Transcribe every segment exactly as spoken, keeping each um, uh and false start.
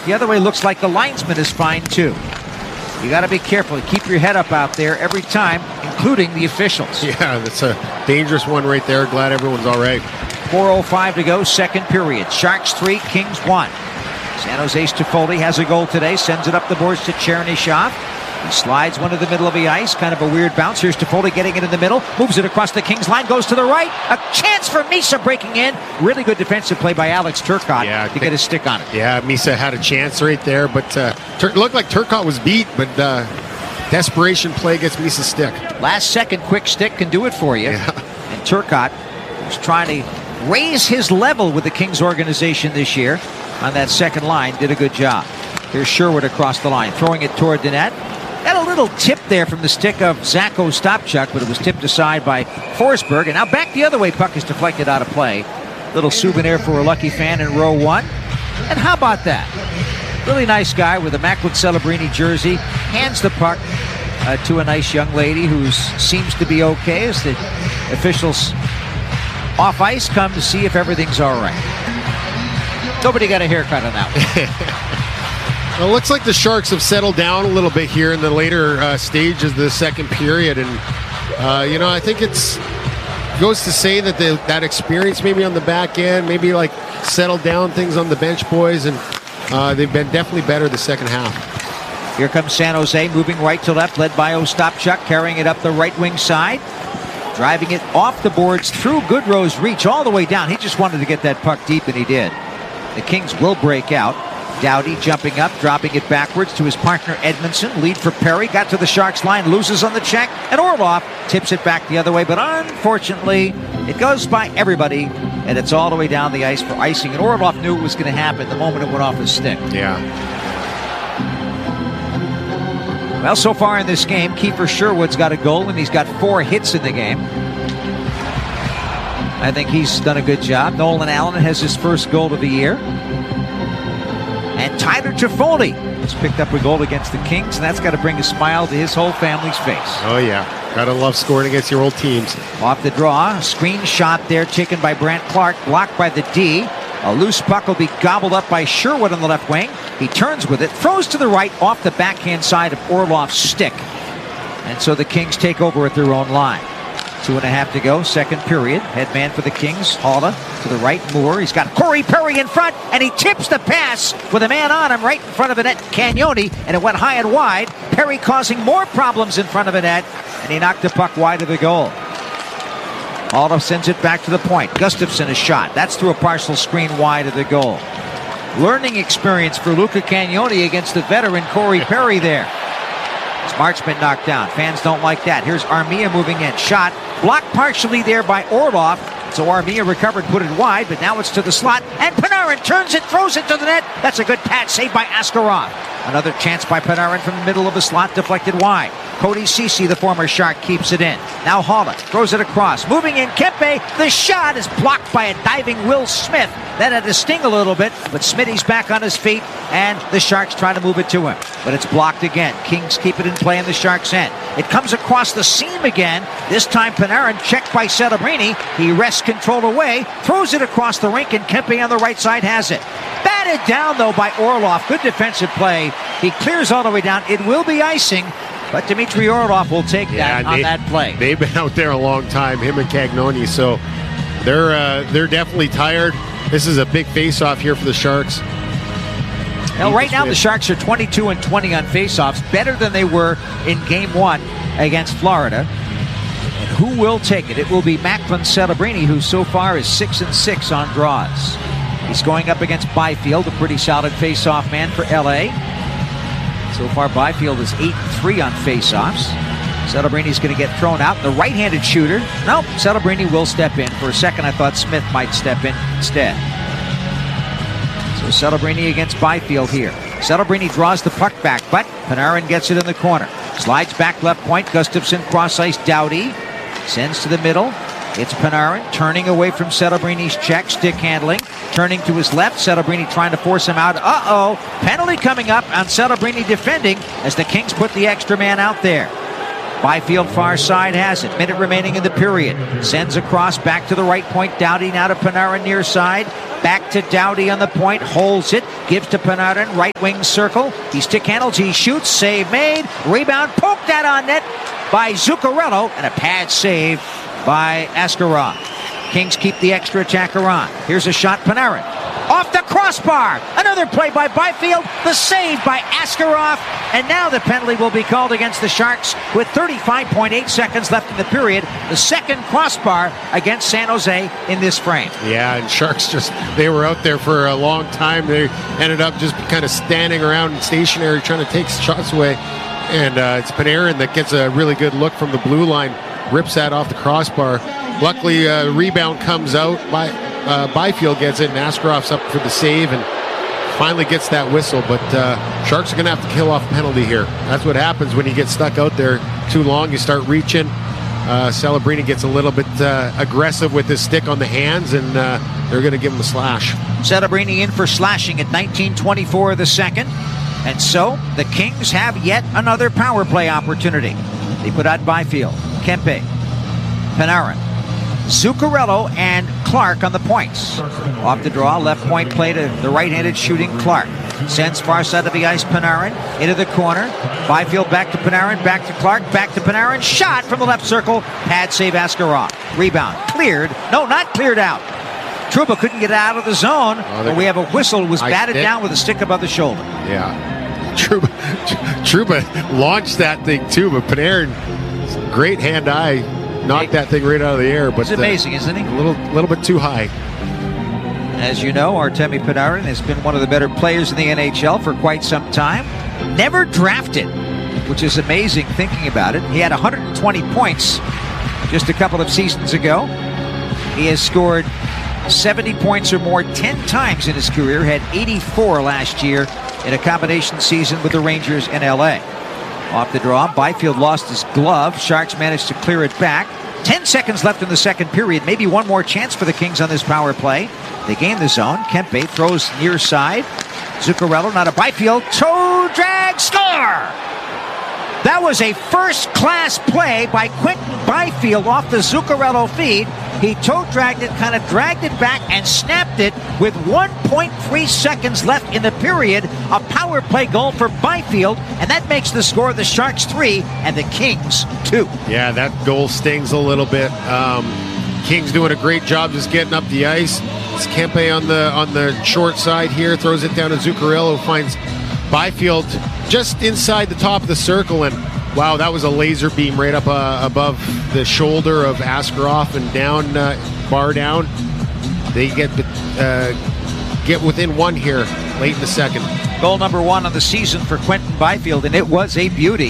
The other way looks like the linesman is fine too. You got to be careful. Keep your head up out there every time, including the officials. Yeah, that's a dangerous one right there. Glad everyone's all right. four oh five to go, second period. Sharks three, Kings one. San Jose's Toffoli has a goal today, sends it up the boards to Chernyshov. He slides one to the middle of the ice, kind of a weird bounce. Here's Toffoli getting it in the middle, moves it across the Kings line, goes to the right. A chance for Misa breaking in. Really good defensive play by Alex Turcotte yeah, to get his stick on it. Yeah, Misa had a chance right there, but uh, Tur- looked like Turcotte was beat, but uh, desperation play gets Misa's stick. Last second quick stick can do it for you. Yeah. And Turcotte was trying to raise his level with the Kings organization this year on that second line. Did a good job. Here's Sherwood across the line, throwing it toward the net. Got a little tip there from the stick of Zach Ostapchuk, but it was tipped aside by Forsberg. And now back the other way, puck is deflected out of play. Little souvenir for a lucky fan in row one. And how about that? Really nice guy with a Macklin Celebrini jersey. Hands the puck uh, to a nice young lady who seems to be okay as the officials off ice come to see if everything's all right. Nobody got a haircut on that one. Well, it looks like the Sharks have settled down a little bit here in the later uh, stages of the second period. And, uh, you know, I think it's goes to say that the, that experience maybe on the back end, maybe like settled down things on the bench boys, and uh, they've been definitely better the second half. Here comes San Jose, moving right to left, led by Ostapchuk, carrying it up the right wing side. Driving it off the boards through Goodrow's reach all the way down. He just wanted to get that puck deep, and he did. The Kings will break out. Doughty jumping up, dropping it backwards to his partner Edmondson. Lead for Perry. Got to the Sharks line, loses on the check, and Orlov tips it back the other way. But unfortunately, it goes by everybody, and it's all the way down the ice for icing. And Orlov knew it was going to happen the moment it went off his stick. Yeah. Well, so far in this game, Kiefer Sherwood's got a goal, and he's got four hits in the game. I think he's done a good job. Nolan Allen has his first goal of the year. And Tyler Toffoli has picked up a goal against the Kings, and that's got to bring a smile to his whole family's face. Oh, yeah. Gotta love scoring against your old teams. Off the draw, screen shot there taken by Brant Clark, blocked by the D. A loose puck will be gobbled up by Sherwood on the left wing. He turns with it, throws to the right off the backhand side of Orlov's stick. And so the Kings take over at their own line. Two and a half to go, second period. Head man for the Kings, Haula to the right, Moore. He's got Corey Perry in front, and he tips the pass with a man on him right in front of the net, Cagnoni, and it went high and wide. Perry causing more problems in front of the net, and he knocked the puck wide of the goal. Haula sends it back to the point. Gustafsson is shot. That's through a partial screen wide of the goal. Learning experience for Luca Cagnoni against the veteran Corey Perry there. Marchment knocked down. Fans don't like that. Here's Armia moving in. Shot. Blocked partially there by Orlov. So Armia recovered, put it wide, but now it's to the slot. And Panarin turns it, throws it to the net. That's a good patch saved by Askarov. Another chance by Panarin from the middle of the slot, deflected wide. Cody Ceci, the former Shark, keeps it in. Now Haula throws it across. Moving in, Kempe. The shot is blocked by a diving Will Smith. That had to sting a little bit, but Smitty's back on his feet, and the Sharks try to move it to him. But it's blocked again. Kings keep it in play in the Sharks' end. It comes across the seam again. This time Panarin, checked by Celebrini. He wrests control away, throws it across the rink, and Kempe on the right side has it. Batted down, though, by Orlov. Good defensive play. He clears all the way down. It will be icing, but Dmitry Orlov will take yeah, that on they, that play. They've been out there a long time, him and Cagnoni, so they're uh, they're definitely tired. This is a big face-off here for the Sharks. Now, right now, the Sharks are twenty-two and twenty on face-offs, better than they were in Game One against Florida. And who will take it? It will be Macklin Celebrini, who so far is six and six on draws. He's going up against Byfield, a pretty solid face-off man for L A. So far, Byfield is eight and three on face-offs. Celebrini's going to get thrown out. The right-handed shooter. Nope, Celebrini will step in. For a second, I thought Smith might step in instead. So Celebrini against Byfield here. Celebrini draws the puck back, but Panarin gets it in the corner. Slides back left point. Gustafsson cross-ice. Doughty sends to the middle. It's Panarin turning away from Celebrini's check. Stick handling. Turning to his left. Celebrini trying to force him out. Uh-oh. Penalty coming up on Celebrini defending as the Kings put the extra man out there. Byfield far side has it. Minute remaining in the period. Sends across back to the right point. Doughty now to Panarin near side. Back to Doughty on the point. Holds it. Gives to Panarin. Right wing circle. He stick handles. He shoots. Save made. Rebound. Poked that on net by Zuccarello. And a pad save by Askarov. Kings keep the extra attacker on. Here's a shot. Panarin. Off the crossbar. Another play by Byfield. The save by Askarov. And now the penalty will be called against the Sharks with thirty-five point eight seconds left in the period. The second crossbar against San Jose in this frame. Yeah, and Sharks just, they were out there for a long time. They ended up just kind of standing around stationary trying to take shots away. And uh, it's Panarin that gets a really good look from the blue line. Rips that off the crossbar. Luckily, uh, rebound comes out by uh, Byfield gets it, and Askarov's up for the save and finally gets that whistle. But uh, Sharks are going to have to kill off a penalty here. That's what happens when you get stuck out there too long. You start reaching. Uh, Celebrini gets a little bit uh, aggressive with his stick on the hands, and uh, they're going to give him a slash. Celebrini in for slashing at nineteen twenty-four of the second. And so the Kings have yet another power play opportunity. They put out Byfield, Kempe, Panarin, Zuccarello, and Clark on the points. Off the draw, left point play to the right-handed shooting Clark. Sends far side of the ice, Panarin into the corner. Byfield back to Panarin, back to Clark, back to Panarin. Shot from the left circle. Pad save Askarov. Rebound cleared. No, not cleared out. Trouba couldn't get out of the zone. Oh, but we have a whistle. It was batted down with a stick above the shoulder. Yeah. Trouba, Trouba launched that thing too, but Panarin, great hand-eye, knocked that thing right out of the air. But it's amazing, uh, isn't he? A little, little bit too high. As you know, Artemi Panarin has been one of the better players in the N H L for quite some time. Never drafted, which is amazing thinking about it. He had one hundred twenty points just a couple of seasons ago. He has scored seventy points or more ten times in his career, had eighty-four last year in a combination season with the Rangers in L A. Off the draw, Byfield lost his glove. Sharks managed to clear it back. Ten seconds left in the second period. Maybe one more chance for the Kings on this power play. They gain the zone. Kempe throws near side. Zuccarello, not a Byfield. Toe drag, score! That was a first-class play by Quinton Byfield off the Zuccarello feed. He toe dragged it, kind of dragged it back, and snapped it with one point three seconds left in the period. A power play goal for Byfield, and that makes the score of the Sharks three and the Kings two. Yeah, that goal stings a little bit. Um, Kings doing a great job just getting up the ice. It's Kempe on the on the short side here, throws it down to Zuccarello, finds Byfield just inside the top of the circle, and wow, that was a laser beam right up uh, above the shoulder of Askarov and down, uh, bar down. They get uh, get within one here late in the second. Goal number one of the season for Quinton Byfield, and it was a beauty.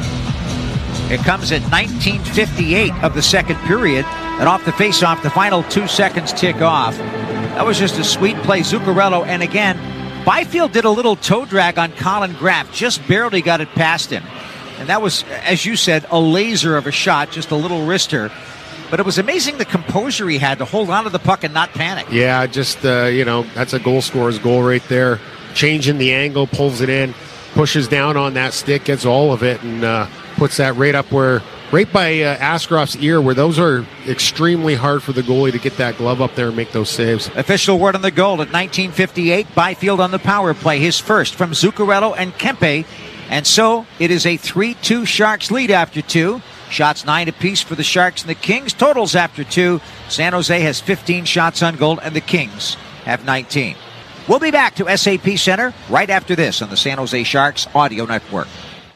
It comes at nineteen fifty-eight of the second period, and off the faceoff, the final two seconds tick off. That was just a sweet play. Zuccarello, and again, Byfield did a little toe drag on Colin Graff, just barely got it past him. And that was, as you said, a laser of a shot, just a little wrister. But it was amazing the composure he had to hold on to the puck and not panic. Yeah, just, uh, you know, that's a goal scorer's goal right there. Changing the angle, pulls it in, pushes down on that stick, gets all of it, and uh, puts that right up where, right by uh, Askarov's ear, where those are extremely hard for the goalie to get that glove up there and make those saves. Official word on the goal at nineteen fifty-eight. Byfield on the power play, his first from Zuccarello and Kempe. And so it is a three two Sharks lead after two. Shots nine apiece for the Sharks and the Kings. Totals after two. San Jose has fifteen shots on goal and the Kings have nineteen. We'll be back to S A P Center right after this on the San Jose Sharks Audio Network.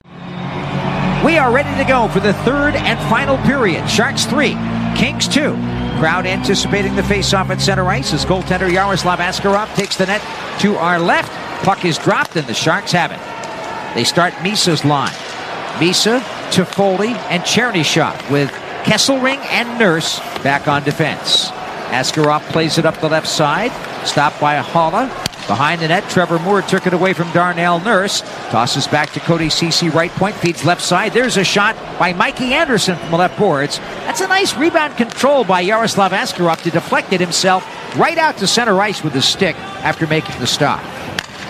We are ready to go for the third and final period. Sharks three, Kings two. Crowd anticipating the face-off at center ice as goaltender Yaroslav Askarov takes the net to our left. Puck is dropped and the Sharks have it. They start Misa's line. Misa, Toffoli, and Chernyshov with Kesselring and Nurse back on defense. Askarov plays it up the left side. Stopped by Haula. Behind the net, Trevor Moore took it away from Darnell Nurse. Tosses back to Cody Ceci, right point, feeds left side. There's a shot by Mikey Anderson from the left boards. That's a nice rebound control by Yaroslav Askarov to deflect it himself right out to center ice with his stick after making the stop.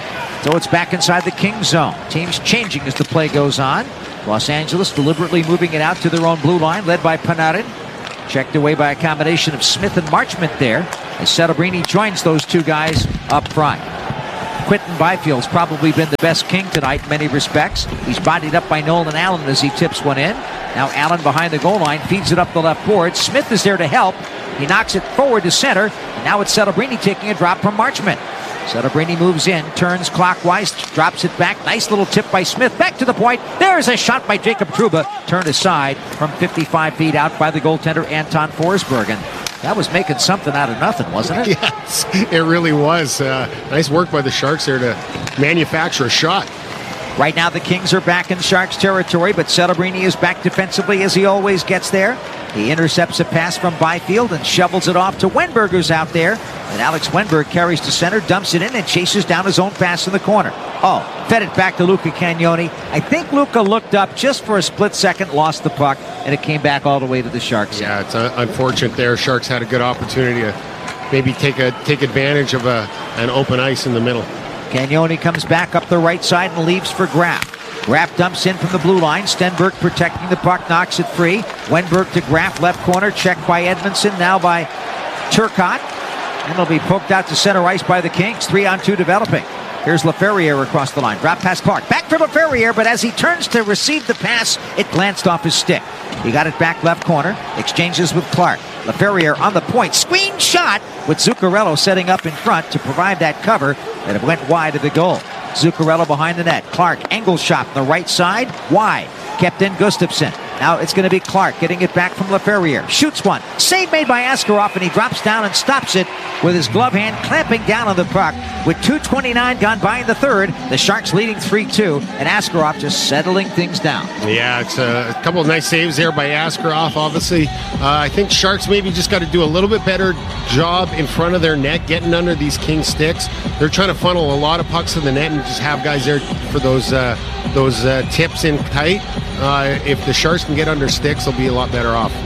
So it's back inside the Kings zone. Teams changing as the play goes on. Los Angeles deliberately moving it out to their own blue line, led by Panarin. Checked away by a combination of Smith and Marchment there, as Celebrini joins those two guys up front. Quinton Byfield's probably been the best King tonight in many respects. He's bodied up by Nolan Allen as he tips one in. Now Allen behind the goal line feeds it up the left board. Smith is there to help. He knocks it forward to center. And now it's Celebrini taking a drop from Marchment. Celebrini moves in, turns clockwise, drops it back. Nice little tip by Smith. Back to the point. There's a shot by Jacob Trouba. Turned aside from fifty-five feet out by the goaltender Anton Forsberg. And that was making something out of nothing, wasn't it? Yes, it really was. Uh, nice work by the Sharks there to manufacture a shot. Right now the Kings are back in Sharks territory, but Celebrini is back defensively as he always gets there. He intercepts a pass from Byfield and shovels it off to Wenberg, who's out there. And Alex Wenberg carries to center, dumps it in, and chases down his own pass in the corner. Oh, fed it back to Luca Cagnoni. I think Luca looked up just for a split second, lost the puck, and it came back all the way to the Sharks. Yeah, it's uh, unfortunate there. Sharks had a good opportunity to maybe take a take advantage of a, an open ice in the middle. Cagnoni comes back up the right side and leaves for Graff. Graff dumps in from the blue line. Stenberg protecting the puck, knocks it free. Wenberg to Graff, left corner, checked by Edmondson, now by Turcotte. And it'll be poked out to center ice by the Kings. Three on two developing. Here's LaFerriere across the line. Drop past Clark. Back for LaFerriere, but as he turns to receive the pass, it glanced off his stick. He got it back left corner. Exchanges with Clark. LaFerriere on the point. Screen shot with Zuccarello setting up in front to provide that cover, and it went wide of the goal. Zuccarello behind the net. Clark, angle shot on the right side. Wide. Kept in Gustafsson. Now it's going to be Clark getting it back from LaFerriere. Shoots one. Save made by Askarov, and he drops down and stops it with his glove hand clamping down on the puck. With two twenty-nine gone by in the third, the Sharks leading three two, and Askarov just settling things down. Yeah, it's a, a couple of nice saves there by Askarov, obviously. Uh, I think Sharks maybe just got to do a little bit better job in front of their net, getting under these King sticks. They're trying to funnel a lot of pucks in the net and just have guys there for those, uh, those uh, tips in tight. Uh, if the Sharks can get under sticks, they'll be a lot better off.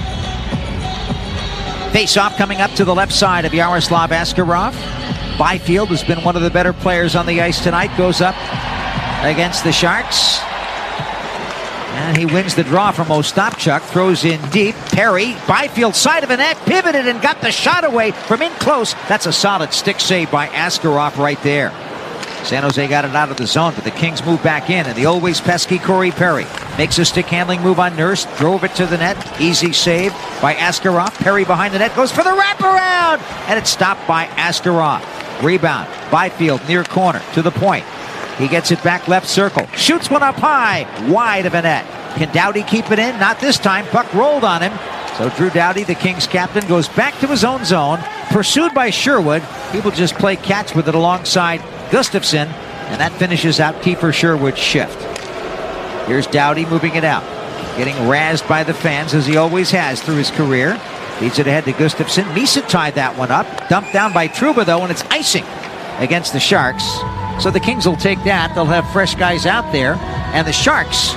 Face-off coming up to the left side of Yaroslav Askarov. Byfield has been one of the better players on the ice tonight. Goes up against the Sharks. And he wins the draw from Ostapchuk. Throws in deep. Perry, Byfield side of the net, pivoted and got the shot away from in close. That's a solid stick save by Askarov right there. San Jose got it out of the zone, but the Kings move back in, and the always pesky Corey Perry makes a stick handling move on Nurse, drove it to the net. Easy save by Askarov. Perry behind the net goes for the wraparound, and it's stopped by Askarov. Rebound. Byfield near corner to the point. He gets it back left circle. Shoots one up high, wide of a net. Can Doughty keep it in? Not this time. Puck rolled on him. So Drew Doughty, the Kings captain, goes back to his own zone. Pursued by Sherwood. He will just play catch with it alongside Gustafsson, and that finishes out Kiefer Sherwood's shift. Here's Doughty moving it out, getting razzed by the fans as he always has through his career. Feeds it ahead to Gustafsson. Misa tied that one up. Dumped down by Trouba, though, and it's icing against the Sharks. So the Kings will take that. They'll have fresh guys out there, and the Sharks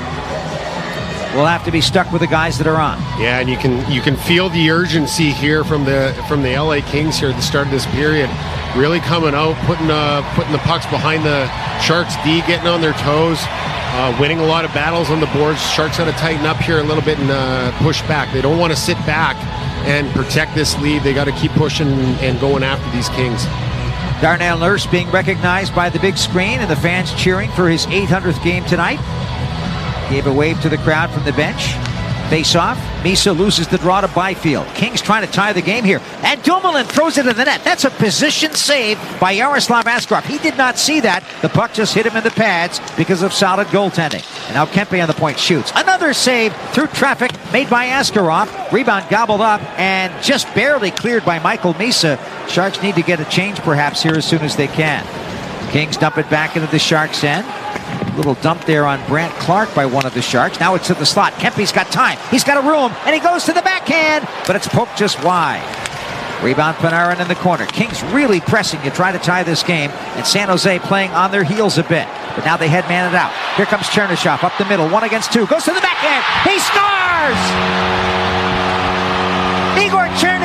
will have to be stuck with the guys that are on. Yeah, and you can you can feel the urgency here from the from the L A Kings here at the start of this period. Really coming out, putting uh, putting the pucks behind the Sharks D, getting on their toes, uh, winning a lot of battles on the boards. Sharks got to tighten up here a little bit and uh, push back. They don't want to sit back and protect this lead. They got to keep pushing and going after these Kings. Darnell Nurse being recognized by the big screen and the fans cheering for his eight hundredth game tonight. Gave a wave to the crowd from the bench. Face-off. Misa loses the draw to Byfield. Kings trying to tie the game here. And Dumoulin throws it in the net. That's a position save by Yaroslav Askarov. He did not see that. The puck just hit him in the pads because of solid goaltending. And now Kempe on the point shoots. Another save through traffic made by Askarov. Rebound gobbled up and just barely cleared by Michael Misa. Sharks need to get a change perhaps here as soon as they can. Kings dump it back into the Sharks' end. Little dump there on Brandt Clark by one of the Sharks. Now it's to the slot. Kempe's got time. He's got a room, and he goes to the backhand, but it's poked just wide. Rebound Panarin in the corner. Kings really pressing to try to tie this game, and San Jose playing on their heels a bit. But now they headman it out. Here comes Chernyshov up the middle. One against two. Goes to the backhand. He scores! Igor Chernyshov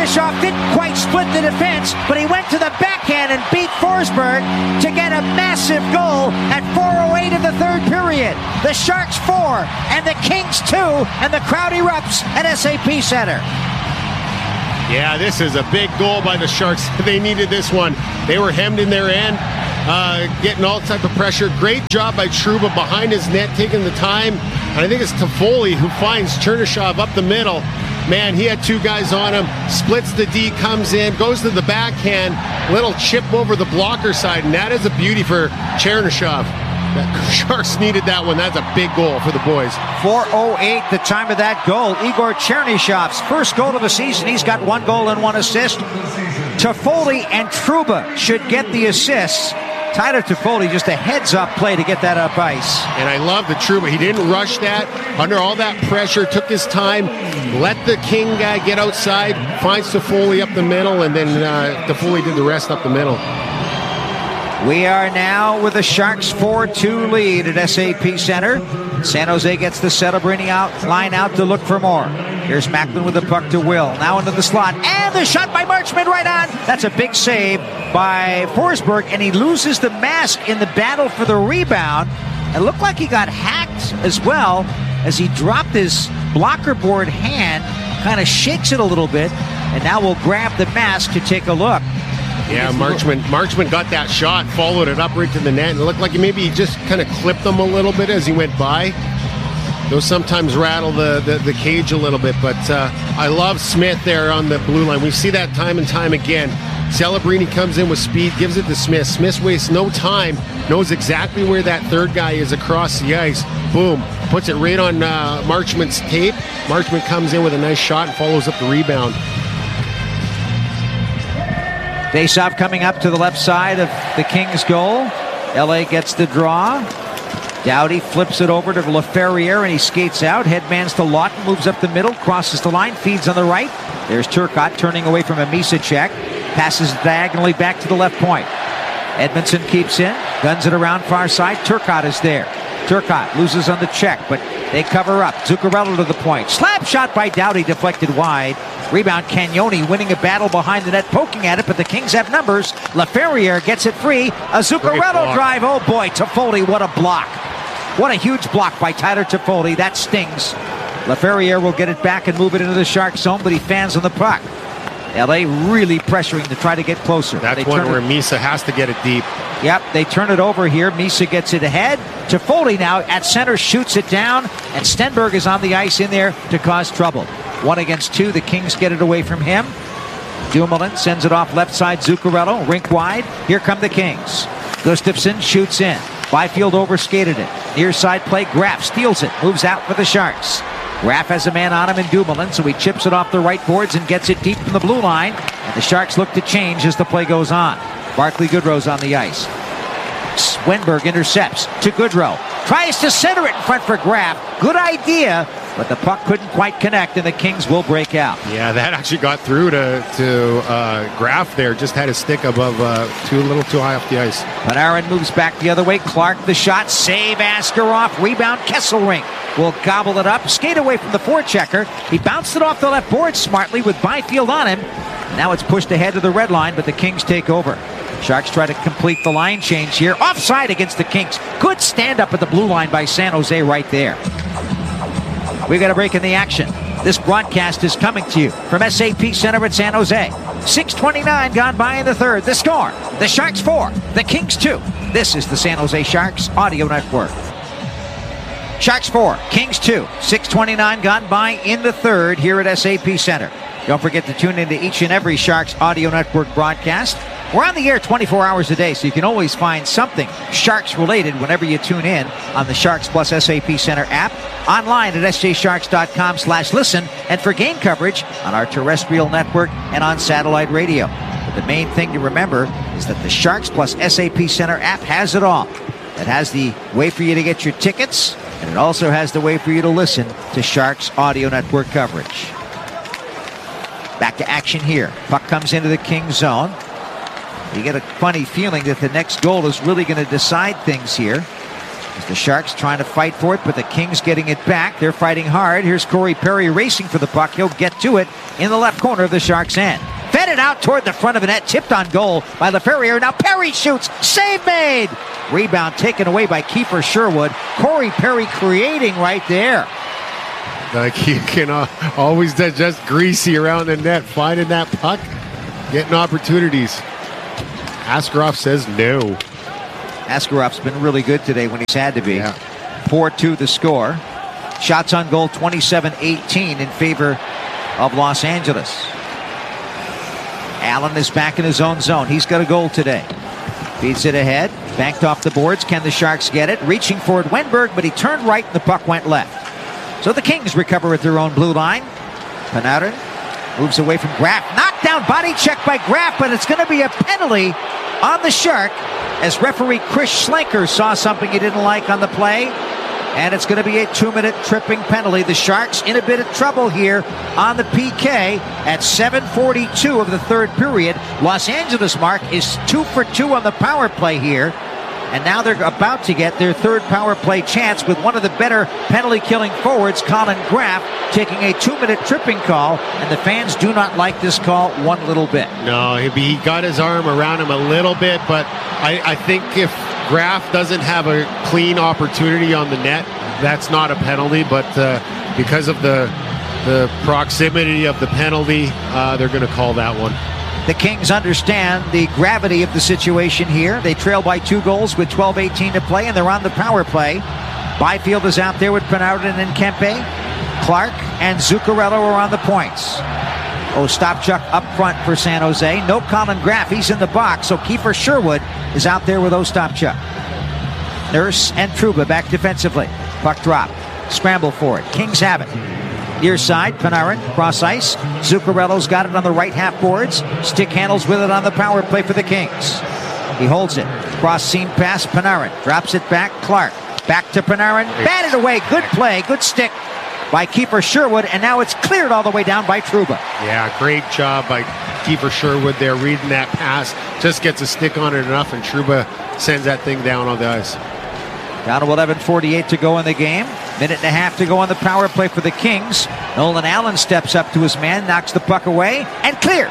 Chernishoff didn't quite split the defense, but he went to the backhand and beat Forsberg to get a massive goal at four oh eight of the third period. The Sharks four and the Kings two, and the crowd erupts at S A P Center. Yeah, this is a big goal by the Sharks. They needed this one. They were hemmed in their end, uh, getting all type of pressure. Great job by Trouba behind his net, taking the time. And I think it's Toffoli who finds Chernishoff up the middle. Man, he had two guys on him, splits the D, comes in, goes to the backhand, little chip over the blocker side, and that is a beauty for Chernishoff. The Sharks needed that one. That's a big goal for the boys. four oh eight, the time of that goal. Igor Chernishov's first goal of the season. He's got one goal and one assist. Toffoli and Trouba should get the assists. Tyler Toffoli, just a heads-up play to get that up ice. And I love the Trouba. He didn't rush that. Under all that pressure, took his time, let the King guy get outside, finds Toffoli up the middle, and then uh, Toffoli did the rest up the middle. We are now with the Sharks four two lead at S A P Center. San Jose gets the Celebrini out, line out to look for more. Here's Macklin with the puck to Will. Now into the slot. And the shot by Marchment right on. That's a big save by Forsberg, and he loses the mask in the battle for the rebound. It looked like he got hacked as well as he dropped his blocker board hand, kind of shakes it a little bit, and now we'll grab the mask to take a look. Yeah, Marchment, Marchment got that shot, followed it up right to the net, and it looked like maybe he just kind of clipped him a little bit as he went by. Those sometimes rattle the, the, the cage a little bit, but uh, I love Smith there on the blue line. We see that time and time again. Celebrini comes in with speed, gives it to Smith. Smith wastes no time, knows exactly where that third guy is across the ice. Boom, puts it right on uh, Marchment's tape. Marchment comes in with a nice shot and follows up the rebound. Faceoff coming up to the left side of the Kings' goal. L A gets the draw. Doughty flips it over to Laferriere, and he skates out. Headmans to Lawton, moves up the middle, crosses the line, feeds on the right. There's Turcotte turning away from a Misa check. Passes diagonally back to the left point. Edmondson keeps in, guns it around far side. Turcotte is there. Turcotte loses on the check, but they cover up. Zuccarello to the point. Slap shot by Doughty, deflected wide. Rebound, Cagnoni winning a battle behind the net, poking at it, but the Kings have numbers. Laferriere gets it free. A Zuccarello drive. Oh boy, Toffoli, what a block. What a huge block by Tyler Toffoli. That stings. Laferriere will get it back and move it into the Shark zone, but he fans on the puck. L A really pressuring to try to get closer. That's they one where it, Misa has to get it deep. Yep, they turn it over here. Misa gets it ahead. Toffoli now at center shoots it down, and Stenberg is on the ice in there to cause trouble. One against two. The Kings get it away from him. Dumoulin sends it off left side. Zuccarello, rink wide. Here come the Kings. Gustafsson shoots in. Byfield overskated it. Near side play. Graf steals it. Moves out for the Sharks. Graf has a man on him in Dumoulin, so he chips it off the right boards and gets it deep from the blue line. And the Sharks look to change as the play goes on. Barclay Goodrow's on the ice. Wenberg intercepts to Goodrow. Tries to center it in front for Graf. Good idea, but the puck couldn't quite connect, and the Kings will break out. Yeah, that actually got through to, to uh, Graf there. Just had his stick above, uh, too a little too high off the ice. Panarin moves back the other way. Clark the shot. Save Askarov. Rebound Kesselring will gobble it up. Skate away from the forechecker. He bounced it off the left board smartly with Byfield on him. Now it's pushed ahead to the red line, but the Kings take over. Sharks try to complete the line change here. Offside against the Kings. Good stand up at the blue line by San Jose right there. We got a break in the action. This broadcast is coming to you from S A P Center at San Jose. six twenty-nine gone by in the third. The score, the Sharks four, the Kings two. This is the San Jose Sharks Audio Network. Sharks four, Kings two. six twenty-nine gone by in the third here at S A P Center. Don't forget to tune into each and every Sharks Audio Network broadcast. We're on the air twenty-four hours a day, so you can always find something Sharks-related whenever you tune in on the Sharks Plus S A P Center app, online at s j sharks dot com slash listen, and for game coverage on our terrestrial network and on satellite radio. But the main thing to remember is that the Sharks Plus S A P Center app has it all. It has the way for you to get your tickets, and it also has the way for you to listen to Sharks Audio Network coverage. Back to action here. Puck comes into the Kings zone. You get a funny feeling that the next goal is really going to decide things here. The Sharks trying to fight for it, but the Kings getting it back. They're fighting hard. Here's Corey Perry racing for the puck. He'll get to it in the left corner of the Sharks' end. Fed it out toward the front of the net. Tipped on goal by LaFerriere. Now Perry shoots. Save made. Rebound taken away by Kiefer Sherwood. Corey Perry creating right there. Like you can uh, always do just greasy around the net, finding that puck, getting opportunities. Askarov says no. Askarov's been really good today when he's had to be. Yeah. four two the score. Shots on goal twenty-seven eighteen in favor of Los Angeles. Allen is back in his own zone. He's got a goal today. Feeds it ahead. Banked off the boards. Can the Sharks get it? Reaching for it, Wenberg, but he turned right and the puck went left. So the Kings recover at their own blue line. Panarin moves away from Graf. Knocked down, body check by Graf, but it's going to be a penalty on the Shark as referee Chris Schlenker saw something he didn't like on the play. And it's going to be a two-minute tripping penalty. The Sharks in a bit of trouble here on the P K at seven forty-two of the third period. Los Angeles, Mark, is two for two on the power play here. And now they're about to get their third power play chance with one of the better penalty-killing forwards, Colin Graf, taking a two-minute tripping call. And the fans do not like this call one little bit. No, he got his arm around him a little bit, but I, I think if Graf doesn't have a clean opportunity on the net, that's not a penalty. But uh, because of the the proximity of the penalty, uh, they're going to call that one. The Kings understand the gravity of the situation here. They trail by two goals with twelve eighteen to play, and they're on the power play. Byfield is out there with Panarin and Kempe. Clark and Zuccarello are on the points. Ostapchuk up front for San Jose. No Colin Graf. He's in the box, so Kiefer Sherwood is out there with Ostapchuk. Nurse and Trouba back defensively. Puck drop. Scramble for it. Kings have it. Near side, Panarin, cross ice. Zuccarello's got it on the right half boards. Stick handles with it on the power play for the Kings. He holds it. Cross seam pass, Panarin. Drops it back, Clark. Back to Panarin. Batted away. Good play. Good stick by Kiefer Sherwood. And now it's cleared all the way down by Trouba. Yeah, great job by Kiefer Sherwood there, reading that pass. Just gets a stick on it enough, and Trouba sends that thing down on the ice. Down to eleven forty-eight to go in the game. Minute and a half to go on the power play for the Kings. Nolan Allen steps up to his man, knocks the puck away, and clears.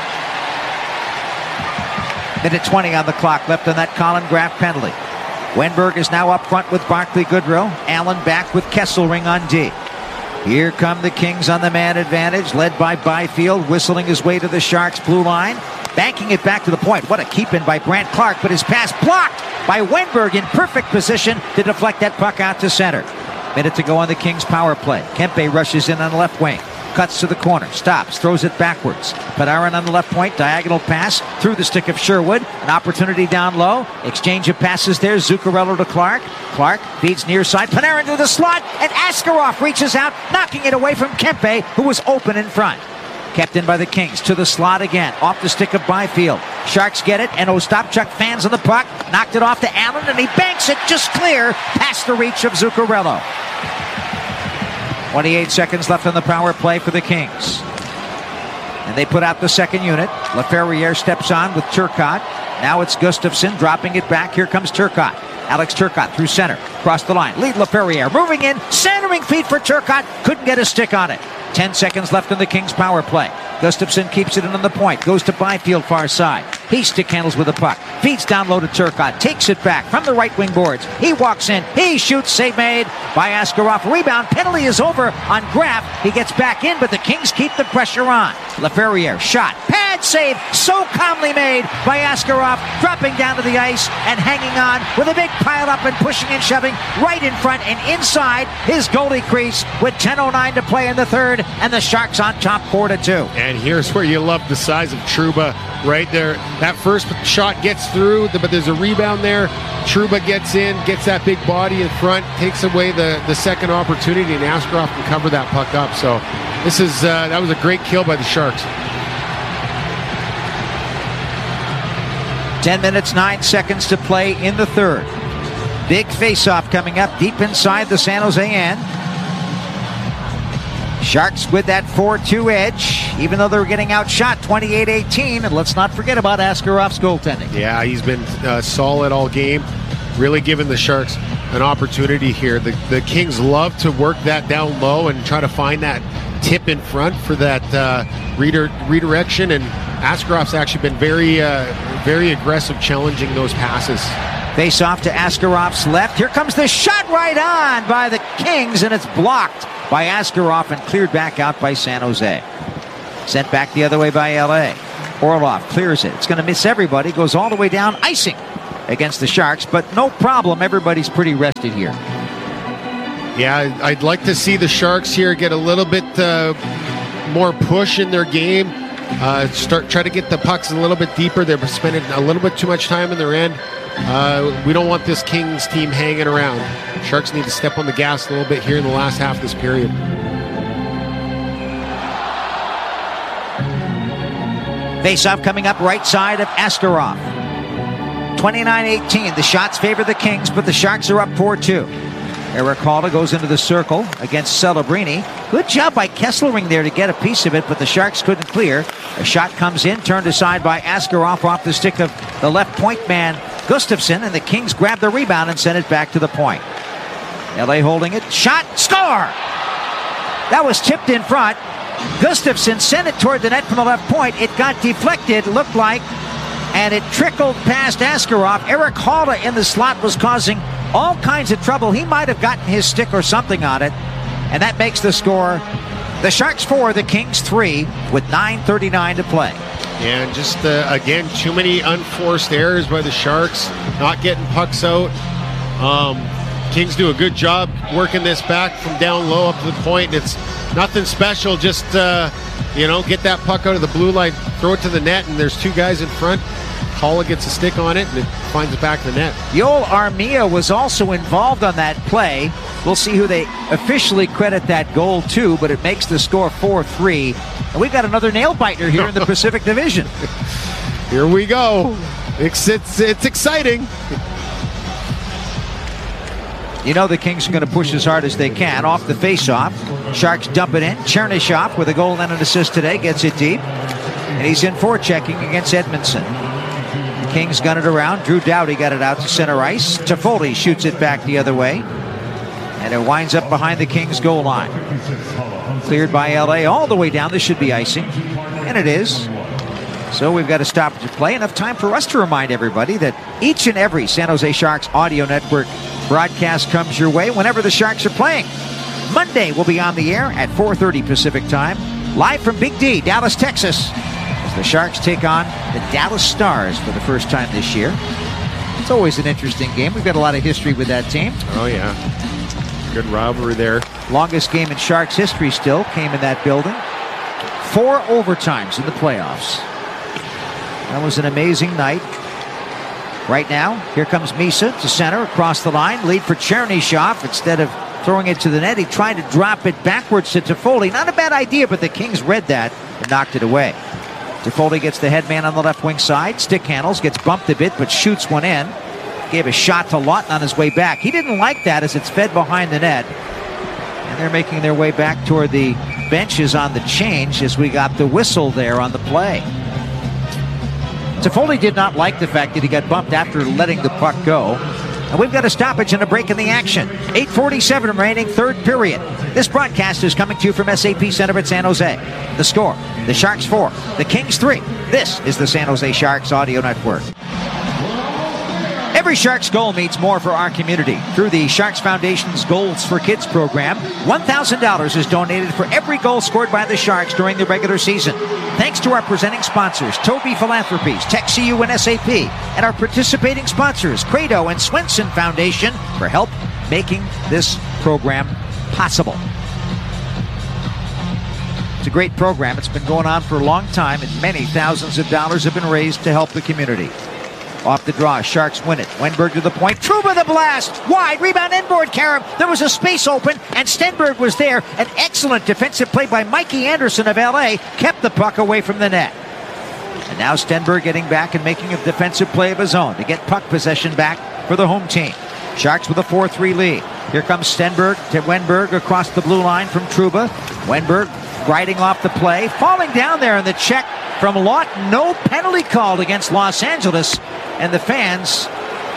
Minute twenty on the clock left on that Colin Graf penalty. Wenberg is now up front with Barclay Goodrow. Allen back with Kesselring on D. Here come the Kings on the man advantage, led by Byfield, whistling his way to the Sharks' blue line. Banking it back to the point. What a keep-in by Brant Clark, but his pass blocked by Wenberg in perfect position to deflect that puck out to center. Minute to go on the Kings' power play. Kempe rushes in on the left wing. Cuts to the corner. Stops. Throws it backwards. Panarin on the left point. Diagonal pass through the stick of Sherwood. An opportunity down low. Exchange of passes there. Zuccarello to Clark. Clark feeds near side. Panarin to the slot. And Askarov reaches out, knocking it away from Kempe, who was open in front. Kept in by the Kings. To the slot again. Off the stick of Byfield. Sharks get it, and Ostapchuk fans on the puck. Knocked it off to Allen, and he banks it just clear past the reach of Zuccarello. twenty-eight seconds left on the power play for the Kings. And they put out the second unit. LaFerriere steps on with Turcotte. Now it's Gustafsson dropping it back. Here comes Turcotte. Alex Turcotte through center. Cross the line. Lead LaFerriere. Moving in. Centering feet for Turcotte. Couldn't get a stick on it. Ten seconds left in the Kings' power play. Gustafsson keeps it in on the point. Goes to Byfield far side. He stick handles with the puck. Feeds down low to Turcotte. Takes it back from the right wing boards. He walks in. He shoots. Save made by Askarov. Rebound. Penalty is over on Graf. He gets back in, but the Kings keep the pressure on. LaFerriere shot. Pad save. So calmly made by Askarov. Dropping down to the ice and hanging on with a big pile up and pushing and shoving right in front and inside his goalie crease with ten oh nine to play in the third, and the Sharks on top four to two. And here's where you love the size of Trouba right there. That first shot gets through, but there's a rebound there. Trouba gets in, gets that big body in front, takes away the, the second opportunity, and Askarov can cover that puck up. So this is uh, that was a great kill by the Sharks. Ten minutes, nine seconds to play in the third. Big face-off coming up deep inside the San Jose end. Sharks with that four two edge, even though they're getting outshot twenty-eight eighteen. And let's not forget about Askarov's goaltending. Yeah, he's been uh, solid all game. really giving the Sharks an opportunity here. The, the Kings love to work that down low and try to find that tip in front for that uh, reder- redirection, and Askarov's actually been very, uh, very aggressive challenging those passes. Face off to Askarov's left. Here comes the shot right on by the Kings, and it's blocked by Askarov and cleared back out by San Jose. Sent back the other way by L A. Orlov clears it. It's going to miss everybody. Goes all the way down. Icing against the Sharks, but no problem. Everybody's pretty rested here. Yeah, I'd like to see the Sharks here get a little bit uh, more push in their game. Uh, start try to get the pucks a little bit deeper. They're spending a little bit too much time in their end. Uh, we don't want this Kings team hanging around. Sharks need to step on the gas a little bit here in the last half of this period. Face-off coming up right side of Askarov. twenty-nine eighteen. The shots favor the Kings, but the Sharks are up four two. Erik Haula goes into the circle against Celebrini. Good job by Kesselring there to get a piece of it, but the Sharks couldn't clear. A shot comes in, turned aside by Askarov off the stick of the left point man, Gustafsson, and the Kings grab the rebound and send it back to the point. L A holding it. Shot. Score! That was tipped in front. Gustafsson sent it toward the net from the left point. It got deflected, looked like, and it trickled past Askarov. Erik Haula in the slot was causing all kinds of trouble. He might have gotten his stick or something on it, and that makes the score the Sharks four, the Kings three, with nine thirty-nine to play. Yeah, and just, uh, again, too many unforced errors by the Sharks, not getting pucks out. Um, Kings do a good job working this back from down low up to the point. It's nothing special, just, uh, you know, get that puck out of the blue line, throw it to the net, and there's two guys in front. Haula gets a stick on it, and it finds it back to the net. Yoel Armia was also involved on that play. We'll see who they officially credit that goal to, but it makes the score four three. And we've got another nail-biter here in the Pacific Division. Here we go. It's, it's, it's exciting. You know the Kings are going to push as hard as they can off the face-off. Sharks dump it in. Chernyshov with a goal and an assist today gets it deep. And he's in forechecking against Edmondson. Kings gun it around. Drew Doughty got it out to center ice. Toffoli shoots it back the other way. And it winds up behind the Kings goal line. Cleared by L A all the way down. This should be icing. And it is. So we've got a stoppage of play. Enough time for us to remind everybody that each and every San Jose Sharks audio network broadcast comes your way whenever the Sharks are playing. Monday we'll be on the air at four thirty Pacific time. Live from Big D, Dallas, Texas. As the Sharks take on the Dallas Stars for the first time this year. It's always an interesting game. We've got a lot of history with that team. Oh, yeah. Good rivalry there. Longest game in Sharks history still came in that building. Four overtimes in the playoffs. That was an amazing night. Right now, here comes Misa to center across the line. Lead for Chernyshov. Instead of throwing it to the net, he tried to drop it backwards to Toffoli. Not a bad idea, but the Kings read that and knocked it away. Toffoli gets the headman on the left wing side. Stick handles, gets bumped a bit, but shoots one in. Gave a shot to Lawton on his way back. He didn't like that as it's fed behind the net. And they're making their way back toward the benches on the change as we got the whistle there on the play. Toffoli did not like the fact that he got bumped after letting the puck go. And we've got a stoppage and a break in the action. eight forty-seven remaining, third period. This broadcast is coming to you from S A P Center at San Jose. The score, the Sharks four, the Kings three. This is the San Jose Sharks Audio Network. Every Sharks goal means more for our community. Through the Sharks Foundation's Goals for Kids program, one thousand dollars is donated for every goal scored by the Sharks during the regular season. Thanks to our presenting sponsors, Toby Philanthropies, TechCU and S A P, and our participating sponsors, Credo and Swenson Foundation, for help making this program possible. It's a great program. It's been going on for a long time, and many thousands of dollars have been raised to help the community. Off the draw, Sharks win it. Wenberg to the point. Trouba the blast. Wide. Rebound inboard, Karam. There was a space open, and Stenberg was there. An excellent defensive play by Mikey Anderson of L A. Kept the puck away from the net. And now Stenberg getting back and making a defensive play of his own to get puck possession back for the home team. Sharks with a four three lead. Here comes Stenberg to Wenberg across the blue line from Trouba. Wenberg riding off the play. Falling down there in the check from Lawton. No penalty called against Los Angeles. And the fans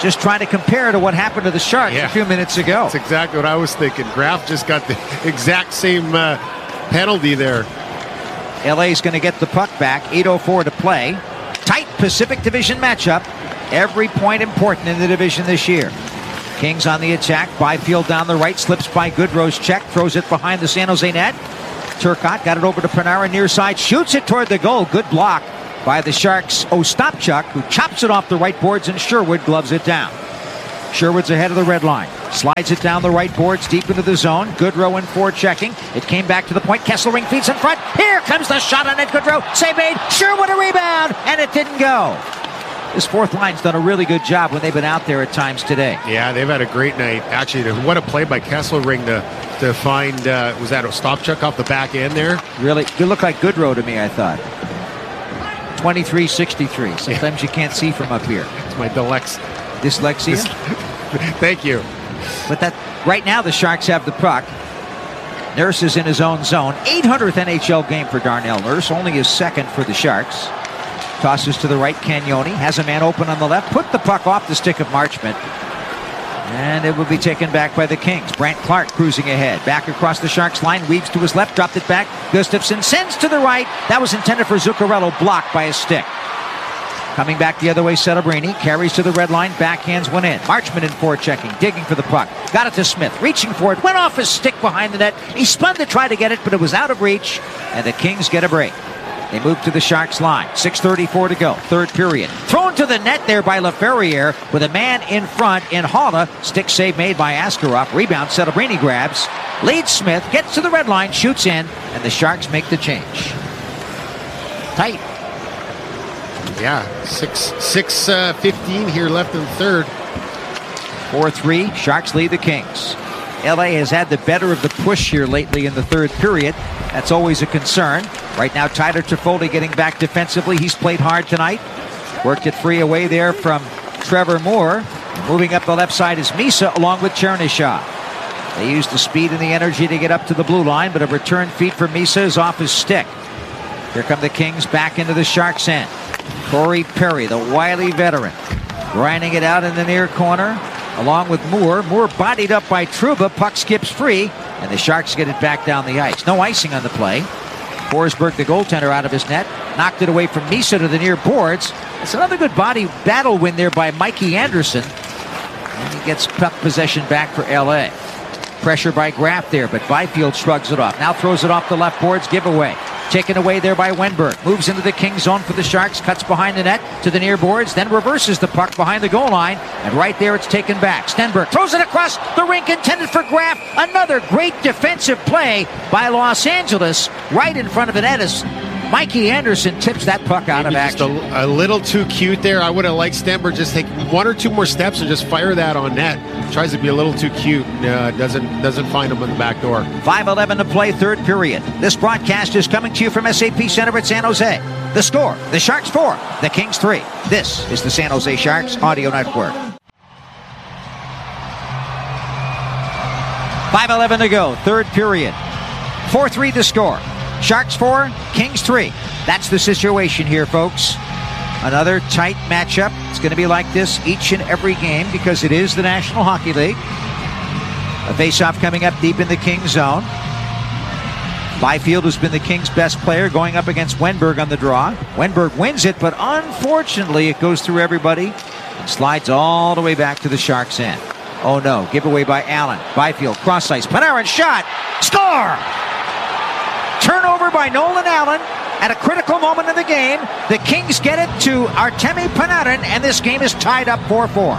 just trying to compare to what happened to the Sharks Yeah. a few minutes ago. That's exactly what I was thinking. Graf just got the exact same uh, penalty there. L A's going to get the puck back. eight oh four to play. Tight Pacific Division matchup. Every point important in the division this year. Kings on the attack. Byfield down the right. Slips by Goodrow's check. Throws it behind the San Jose net. Turcotte got it over to Panarin near side. Shoots it toward the goal. Good block by the Sharks' Ostapchuk, who chops it off the right boards, and Sherwood gloves it down. Sherwood's ahead of the red line. Slides it down the right boards deep into the zone. Goodrow in four checking. It came back to the point. Kesselring feeds in front. Here comes the shot on it. Goodrow. Save made. Sherwood a rebound. And it didn't go. This fourth line's done a really good job when they've been out there at times today. Yeah, they've had a great night. Actually, what a play by Kesselring to, to find, uh, was that Ostapchuk off the back end there? Really, it looked like Goodrow to me, I thought. twenty-three sixty-three. Sometimes yeah. you can't see from up here. It's my Delex. Dyslexia? Thank you. But that right now the Sharks have the puck. Nurse is in his own zone. eight hundredth N H L game for Darnell Nurse. Only his second for the Sharks. Tosses to the right. Cagnoni has a man open on the left. Put the puck off the stick of Marchment. And it will be taken back by the Kings. Brandt Clarke cruising ahead. Back across the Sharks line. Weaves to his left. Dropped it back. Gustafsson sends to the right. That was intended for Zuccarello. Blocked by his stick. Coming back the other way, Celebrini carries to the red line, backhands one in. Marchment in forechecking, digging for the puck. Got it to Smith, reaching for it, went off his stick behind the net. He spun to try to get it, but it was out of reach, and the Kings get a break. They move to the Sharks line. six thirty-four to go, third period. Thrown to the net there by LaFerriere with a man in front in Haula. Stick save made by Askarov. Rebound, Celebrini grabs. Leads Smith, gets to the red line, shoots in, and the Sharks make the change. Tight. Yeah, six six uh, fifteen here left in the third. four three, Sharks lead the Kings. L A has had the better of the push here lately in the third period. That's always a concern. Right now, Tyler Toffoli getting back defensively. He's played hard tonight. Worked it free away there from Trevor Moore. Moving up the left side is Misa along with Chernishaw. They use the speed and the energy to get up to the blue line, but a return feed for Misa is off his stick. Here come the Kings back into the Sharks' end. Corey Perry, the wily veteran, grinding it out in the near corner along with Moore. Moore bodied up by Trouba. Puck skips free, and the Sharks get it back down the ice. No icing on the play. Forsberg, the goaltender, out of his net. Knocked it away from Misa to the near boards. It's another good body battle win there by Mikey Anderson. And he gets puck possession back for L A. Pressure by Graf there, but Byfield shrugs it off. Now throws it off the left boards. Giveaway. Taken away there by Wenberg. Moves into the King zone for the Sharks. Cuts behind the net to the near boards. Then reverses the puck behind the goal line. And right there it's taken back. Stenberg throws it across the rink intended for Graf. Another great defensive play by Los Angeles. Right in front of the net as Mikey Anderson tips that puck out Maybe of action. Just a, a little too cute there. I would have liked Stenberg just take one or two more steps and just fire that on net. Tries to be a little too cute. Uh, doesn't doesn't find him in the back door. five eleven to play, third period. This broadcast is coming to you from S A P Center at San Jose. The score, the Sharks four, the Kings three. This is the San Jose Sharks Audio Network. five eleven to go, third period. four three the score. Sharks four, Kings three. That's the situation here, folks. Another tight matchup. It's going to be like this each and every game because it is the National Hockey League. A faceoff coming up deep in the Kings zone. Byfield has been the Kings' best player going up against Wenberg on the draw. Wenberg wins it, but unfortunately it goes through everybody and slides all the way back to the Sharks' end. Oh no, giveaway by Allen. Byfield, cross ice. Panarin shot. Score! Turnover by Nolan Allen. At a critical moment in the game, the Kings get it to Artemi Panarin, and this game is tied up four four.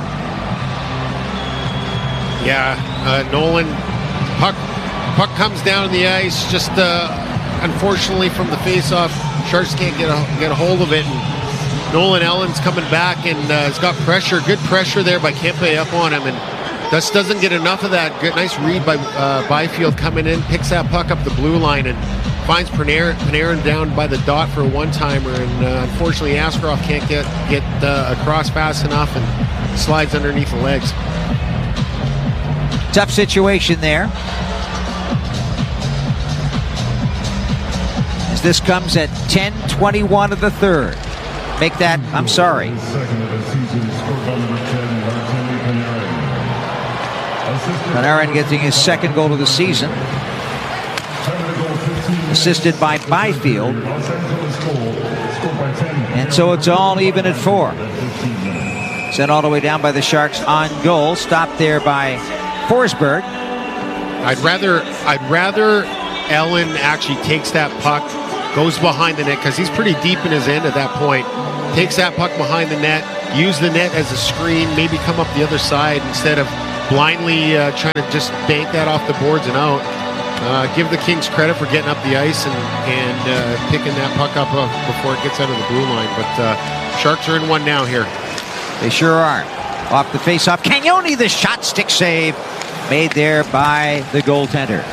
Yeah, uh, Nolan, puck, puck comes down the ice. Just uh, unfortunately from the faceoff, Sharks can't get a get a hold of it. And Nolan Allen's coming back and uh, has got pressure, good pressure there by Kempe up on him, and just doesn't get enough of that. Good, nice read by uh, Byfield coming in, picks that puck up the blue line and finds Panarin, Panarin down by the dot for a one-timer, and uh, unfortunately Askarov can't get get uh, across fast enough and slides underneath the legs. Tough situation there. As this comes at ten twenty-one of the third. Make that, I'm sorry. Panarin getting his second goal of the season. Assisted by Byfield. And so it's all even at four. Sent all the way down by the Sharks on goal. Stopped there by Forsberg. I'd rather, I'd rather Ellen actually takes that puck, goes behind the net, because he's pretty deep in his end at that point. Takes that puck behind the net, use the net as a screen, maybe come up the other side instead of blindly uh, trying to just bank that off the boards and out. Uh, give the Kings credit for getting up the ice and, and uh, picking that puck up uh, before it gets out of the blue line. But uh, Sharks are in one now here. They sure are. Off the face-off, Cagnoni, the shot stick save made there by the goaltender.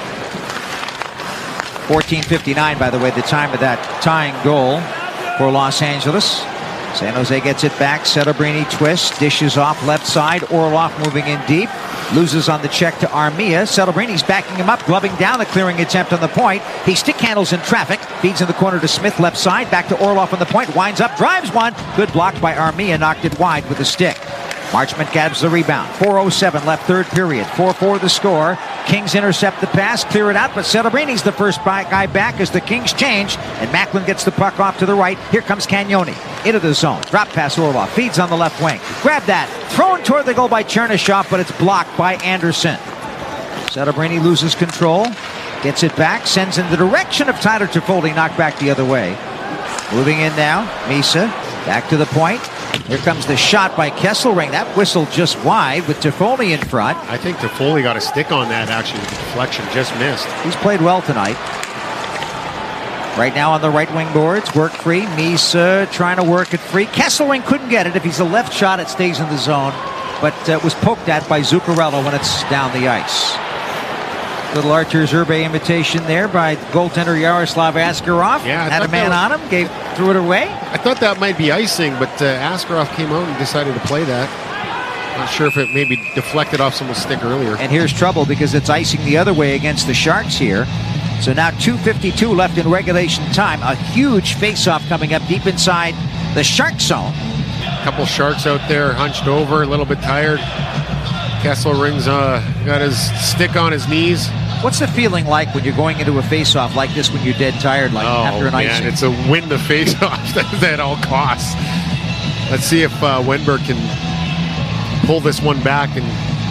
fourteen fifty-nine, by the way, the time of that tying goal for Los Angeles. San Jose gets it back. Celebrini twists, dishes off left side. Orlov moving in deep. Loses on the check to Armia. Celebrini's backing him up, gloving down a clearing attempt on the point. He stick handles in traffic. Feeds in the corner to Smith left side. Back to Orlov on the point. Winds up, drives one. Good block by Armia. Knocked it wide with a stick. Marchment grabs the rebound. four oh seven left third period. four four the score. Kings intercept the pass, clear it out, but Celebrini's the first guy back as the Kings change, and Macklin gets the puck off to the right. Here comes Cagnoni into the zone. Drop pass Orlov. Feeds on the left wing. Grab that. Thrown toward the goal by Chernyshov, but it's blocked by Anderson. Celebrini loses control. Gets it back. Sends in the direction of Tyler Toffoli. Knocked back the other way. Moving in now. Misa. Back to the point. Here comes the shot by Kesselring. That whistle just wide with Toffoli in front. I think Toffoli got a stick on that, actually. The deflection just missed. He's played well tonight. Right now on the right wing boards, work free. Misa trying to work it free. Kesselring couldn't get it. If he's a left shot, it stays in the zone. But uh, was poked at by Zuccarello when it's down the ice. Little Archer Zerbe imitation there by goaltender Yaroslav Askarov. Yeah, I had a man was... on him, gave threw it away. I thought that might be icing, but uh, Askarov came out and decided to play that. Not sure if it maybe deflected off someone's stick earlier. And here's trouble because it's icing the other way against the Sharks here. So now two fifty-two left in regulation time. A huge face-off coming up deep inside the Shark zone. A couple Sharks out there hunched over, a little bit tired. Kesselring's uh, got his stick on his knees. What's the feeling like when you're going into a face-off like this when you're dead tired, like oh, after an man, icing? It's a win the face-off at all costs. Let's see if uh, Wenberg can pull this one back and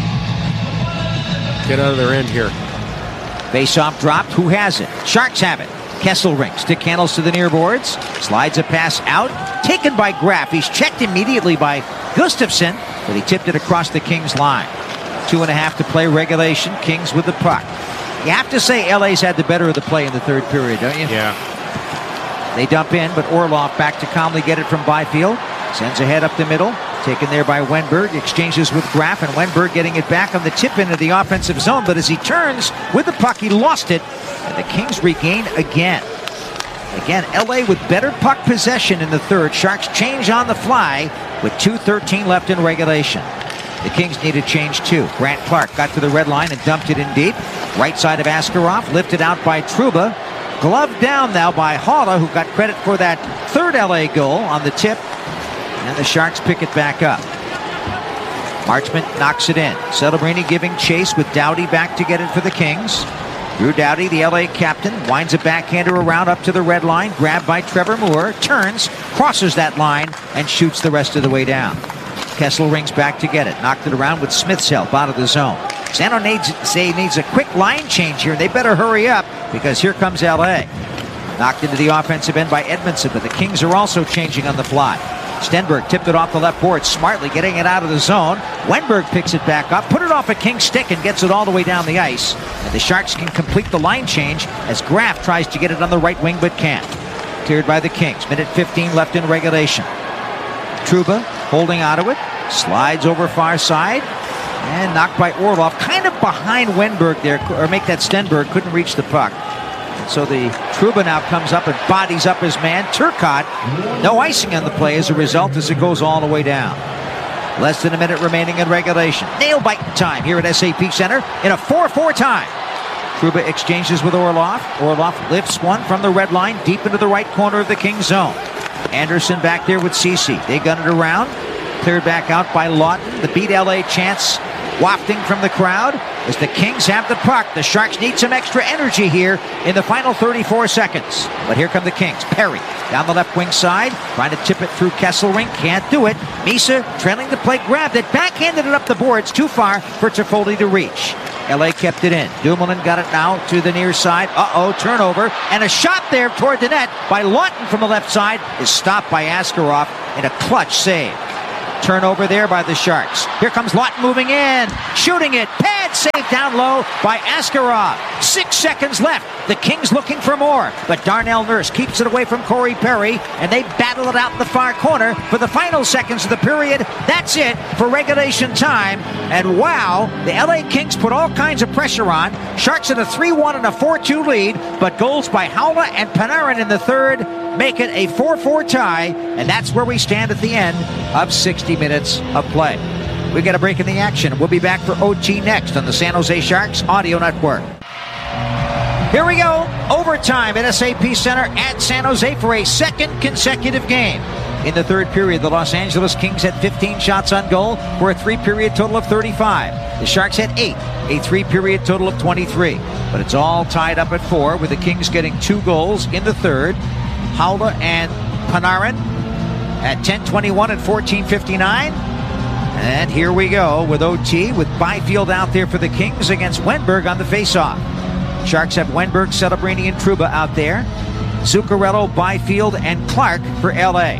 get out of their end here. Face-off dropped. Who has it? Sharks have it. Kesselring stick handles to the near boards. Slides a pass out. Taken by Graff. He's checked immediately by Gustafsson, but he tipped it across the Kings line. Two and a half to play regulation. Kings with the puck. You have to say L A's had the better of the play in the third period, don't you? Yeah. They dump in, but Orlov back to calmly get it from Byfield. Sends ahead up the middle. Taken there by Wenberg. Exchanges with Graff, and Wenberg getting it back on the tip into the offensive zone. But as he turns with the puck, he lost it. And the Kings regain again. Again, L A with better puck possession in the third. Sharks change on the fly with two thirteen left in regulation. The Kings need a change too. Grant Clark got to the red line and dumped it in deep. Right side of Askarov, lifted out by Trouba. Gloved down now by Haula, who got credit for that third L A goal on the tip. And the Sharks pick it back up. Marchment knocks it in. Celebrini giving chase with Doughty back to get it for the Kings. Drew Doughty, the L A captain, winds a backhander around up to the red line. Grabbed by Trevor Moore. Turns, crosses that line, and shoots the rest of the way down. Kesselring's back to get it. Knocked it around with Smith's help out of the zone. San Jose needs a quick line change here. They better hurry up because here comes L A. Knocked into the offensive end by Edmondson, but the Kings are also changing on the fly. Stenberg tipped it off the left board, smartly getting it out of the zone. Wenberg picks it back up, put it off a King's stick, and gets it all the way down the ice. And the Sharks can complete the line change as Graff tries to get it on the right wing but can't. Cleared by the Kings. Minute fifteen left in regulation. Trouba holding out of it, slides over far side, and knocked by Orlov, kind of behind Wenberg there, or make that Stenberg, couldn't reach the puck. And so the Trouba now comes up and bodies up his man, Turcotte. No icing on the play as a result as it goes all the way down. Less than a minute remaining in regulation. Nail-biting time here at S A P Center in a four four tie. Trouba exchanges with Orlov. Orlov lifts one from the red line deep into the right corner of the Kings zone. Anderson back there with Ceci. They gun it around. Cleared back out by Lawton. The beat L A chance wafting from the crowd as the Kings have the puck. The Sharks need some extra energy here in the final thirty-four seconds. But here come the Kings. Perry down the left wing side, trying to tip it through Kesselring. Can't do it. Misa trailing the play, grabbed it, backhanded it up the boards. Too far for Toffoli to reach. L A kept it in. Dumoulin got it now to the near side. Uh-oh, turnover. And a shot there toward the net by Lawton from the left side is stopped by Askarov in a clutch save. Turnover there by the Sharks. Here comes Lawton moving in. Shooting it. Pad save down low by Askarov. Six seconds left. The Kings looking for more. But Darnell Nurse keeps it away from Corey Perry. And they battle it out in the far corner for the final seconds of the period. That's it for regulation time. And wow, the L A Kings put all kinds of pressure on. Sharks in a three one and a four two lead. But goals by Haula and Panarin in the third make it a four four tie. And that's where we stand at the end of sixty minutes of play. We get a break in the action. We'll be back for O T next on the San Jose Sharks Audio Network. Here we go. Overtime at S A P Center at San Jose for a second consecutive game. In the third period, the Los Angeles Kings had fifteen shots on goal for a three-period total of thirty-five. The Sharks had eight, a three-period total of twenty-three. But it's all tied up at four, with the Kings getting two goals in the third. Haula and Panarin at ten twenty-one and fourteen fifty-nine. And here we go with O T, with Byfield out there for the Kings against Wenberg on the faceoff. Sharks have Wenberg, Celebrini, and Trouba out there. Zuccarello, Byfield, and Clark for L A.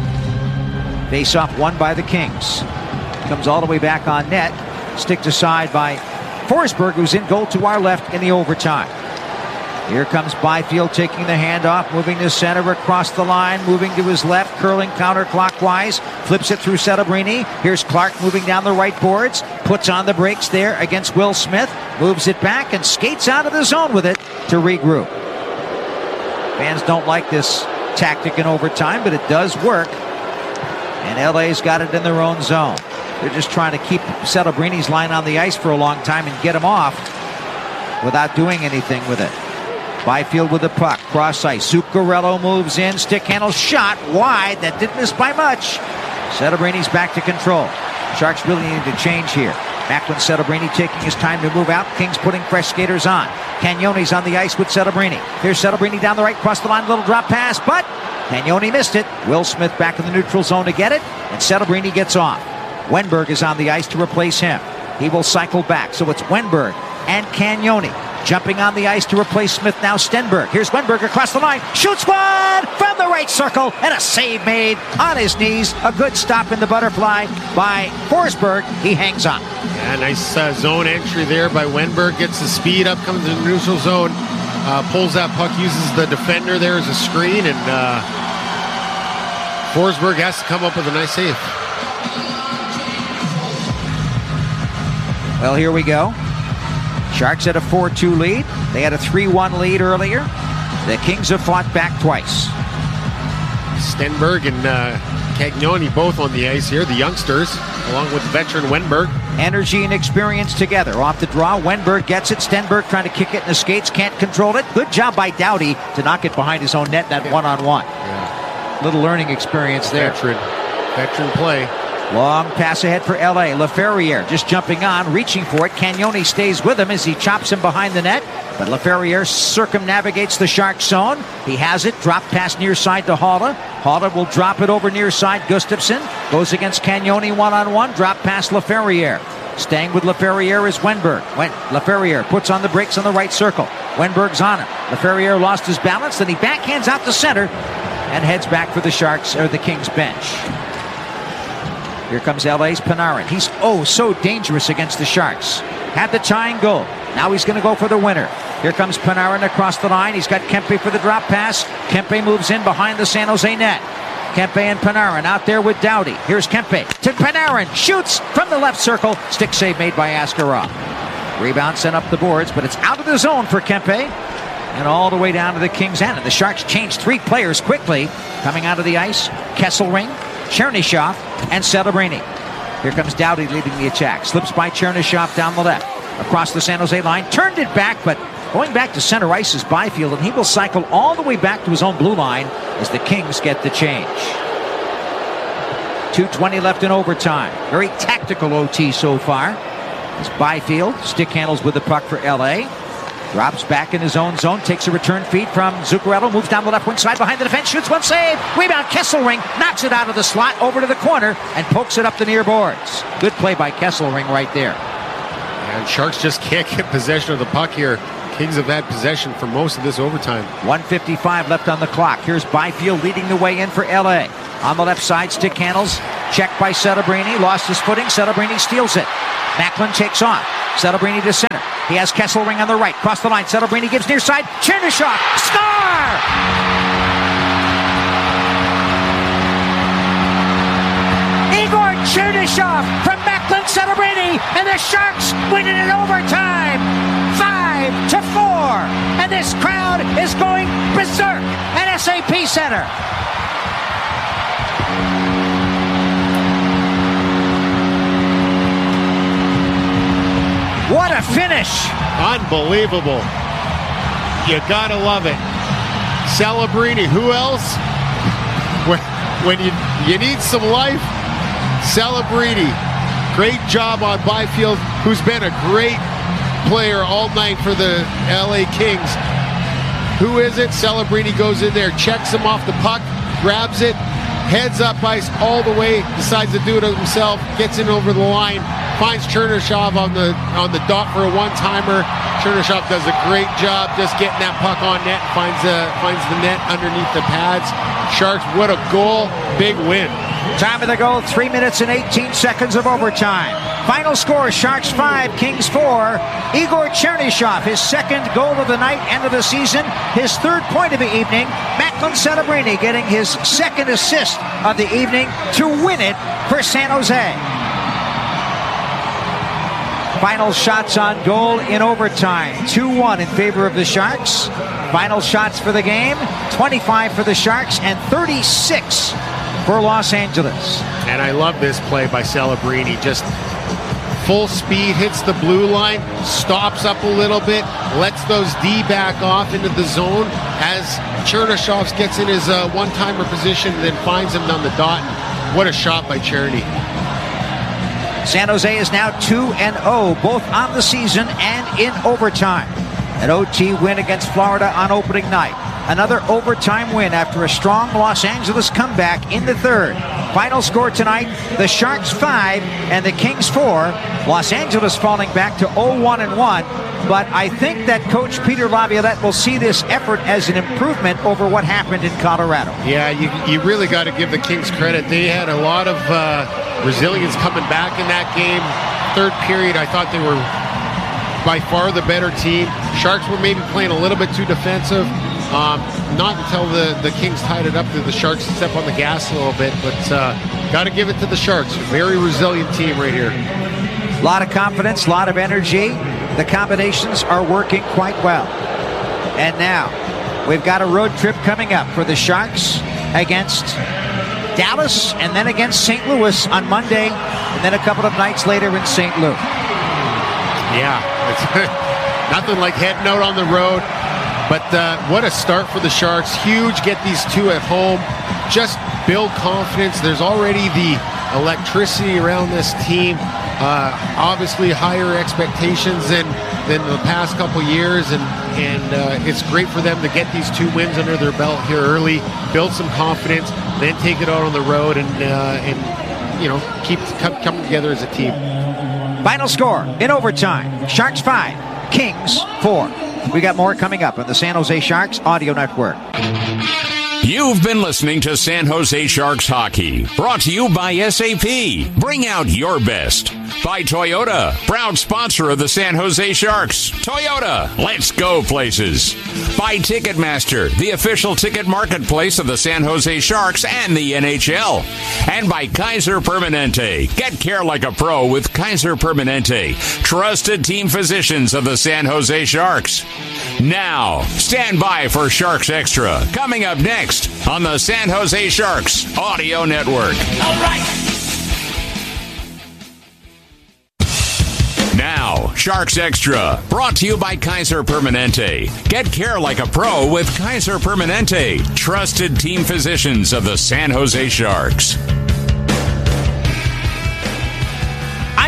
Faceoff won by the Kings. Comes all the way back on net. Sticked aside by Forsberg, who's in goal to our left in the overtime. Here comes Byfield taking the handoff, moving to center across the line, moving to his left, curling counterclockwise, flips it through Celebrini. Here's Clark moving down the right boards, puts on the brakes there against Will Smith, moves it back and skates out of the zone with it to regroup. Fans don't like this tactic in overtime, but it does work. And L A's got it in their own zone. They're just trying to keep Celebrini's line on the ice for a long time and get him off without doing anything with it. Byfield with the puck, cross ice. Zuccarello moves in, stick handle, shot wide. That didn't miss by much. Celebrini's back to control. Sharks really need to change here. Back when Celebrini taking his time to move out. Kings putting fresh skaters on. Cagnone's on the ice with Celebrini. Here's Celebrini down the right, cross the line, little drop pass, but Cagnone missed it. Will Smith back in the neutral zone to get it, and Celebrini gets off. Wenberg is on the ice to replace him. He will cycle back, so it's Wenberg and Cagnone. Jumping on the ice to replace Smith, now Stenberg. Here's Wenberg across the line. Shoots one from the right circle, and a save made on his knees. A good stop in the butterfly by Forsberg. He hangs on. Yeah, nice uh, zone entry there by Wenberg. Gets the speed up, comes to the neutral zone, uh, pulls that puck, uses the defender there as a screen, and uh, Forsberg has to come up with a nice save. Well, here we go. Sharks had a four two lead. They had a three one lead earlier. The Kings have fought back twice. Stenberg and uh, Cagnone both on the ice here, the youngsters, along with veteran Wenberg. Energy and experience together. Off the draw, Wenberg gets it. Stenberg trying to kick it in the skates, can't control it. Good job by Doughty to knock it behind his own net, that yeah. one-on-one. Yeah. Little learning experience there. Veteran, veteran play. Long pass ahead for L A. Laferriere just jumping on, reaching for it. Cagnone stays with him as he chops him behind the net. But Laferriere circumnavigates the Shark zone. He has it. Drop pass near side to Haula. Haula will drop it over near side. Gustafsson goes against Cagnone one-on-one. Drop pass Laferriere. Staying with Laferriere is Wenberg. When Laferriere puts on the brakes on the right circle. Wenberg's on him. Laferriere lost his balance. Then he backhands out the center and heads back for the Sharks, or the Kings bench. Here comes L A's Panarin. He's oh so dangerous against the Sharks. Had the tying goal. Now he's going to go for the winner. Here comes Panarin across the line. He's got Kempe for the drop pass. Kempe moves in behind the San Jose net. Kempe and Panarin out there with Doughty. Here's Kempe to Panarin. Shoots from the left circle. Stick save made by Askarov. Rebound sent up the boards, but it's out of the zone for Kempe. And all the way down to the Kings' end. And the Sharks changed three players quickly. Coming out of the ice, Kesselring, Chernyshov, and Celebrini. Here comes Doughty leading the attack. Slips by Chernyshov down the left. Across the San Jose line. Turned it back, but going back to center ice is Byfield, and he will cycle all the way back to his own blue line as the Kings get the change. two twenty left in overtime. Very tactical O T so far. It's Byfield. Stick handles with the puck for L A. Drops back in his own zone. Takes a return feed from Zuccarello. Moves down the left wing side behind the defense. Shoots one save. Rebound. Kesselring knocks it out of the slot over to the corner and pokes it up the near boards. Good play by Kesselring right there. And Sharks just can't get possession of the puck here. Kings have had possession for most of this overtime. one fifty-five left on the clock. Here's Byfield leading the way in for L A. On the left side, stick handles. Checked by Settlebrini. Lost his footing. Settlebrini steals it. Macklin takes off. Settlebrini to center. He has Kesselring on the right. Cross the line. Settlebrini gives near side. Chernyshov. Score! Igor Chernyshov from Macklin Settlebrini. And the Sharks win it in overtime. Five to four. And this crowd is going berserk at S A P Center. What a finish! Unbelievable. You gotta love it. Celebrini, who else? When, when you, you need some life, Celebrini. Great job on Byfield, who's been a great player all night for the L A Kings. Who is it? Celebrini goes in there, checks him off the puck, grabs it, heads up ice all the way, decides to do it himself, gets in over the line, finds Chernyshov on the on the dot for a one-timer. Chernyshov does a great job just getting that puck on net, finds the, finds the net underneath the pads. Sharks, what a goal. Big win. Time of the goal, three minutes and eighteen seconds of overtime. Final score, Sharks five, Kings four. Igor Chernyshov, his second goal of the night, end of the season, his third point of the evening. Macklin Settlebrini getting his second assist of the evening to win it for San Jose. Final shots on goal in overtime, two one in favor of the Sharks. Final shots for the game, twenty-five for the Sharks and thirty-six for Los Angeles. And I love this play by Celebrini. Just full speed, hits the blue line, stops up a little bit, lets those D back off into the zone as Chernyshov gets in his uh, one-timer position and then finds him down the dot. What a shot by Cherny. San Jose is now two and oh, both on the season and in overtime. An O T win against Florida on opening night. Another overtime win after a strong Los Angeles comeback in the third. Final score tonight, the Sharks five and the Kings four. Los Angeles falling back to oh one and one. But I think that Coach Peter Laviolette will see this effort as an improvement over what happened in Colorado. Yeah, you, you really got to give the Kings credit. They had a lot of uh, resilience coming back in that game. Third period, I thought they were by far the better team. Sharks were maybe playing a little bit too defensive. Um, not until the, the Kings tied it up did the Sharks step on the gas a little bit, but uh, got to give it to the Sharks. Very resilient team right here. A lot of confidence, a lot of energy. The combinations are working quite well. And now, we've got a road trip coming up for the Sharks against Dallas and then against Saint Louis on Monday, and then a couple of nights later in Saint Louis. Yeah, it's nothing like heading out on the road. But uh, what a start for the Sharks. Huge, get these two at home. Just build confidence. There's already the electricity around this team. Uh, obviously higher expectations than, than the past couple years. And, and uh, it's great for them to get these two wins under their belt here early, build some confidence, then take it out on the road and, uh, and you know, keep come, coming together as a team. Final score in overtime, Sharks five, Kings four. We got more coming up on the San Jose Sharks Audio Network. You've been listening to San Jose Sharks Hockey, brought to you by S A P. Bring out your best. By Toyota, proud sponsor of the San Jose Sharks. Toyota, let's go places. By Ticketmaster, the official ticket marketplace of the San Jose Sharks and the N H L. And by Kaiser Permanente. Get care like a pro with Kaiser Permanente, trusted team physicians of the San Jose Sharks. Now, stand by for Sharks Extra, coming up next on the San Jose Sharks Audio Network. All right. Now, Sharks Extra, brought to you by Kaiser Permanente. Get care like a pro with Kaiser Permanente, trusted team physicians of the San Jose Sharks. I'm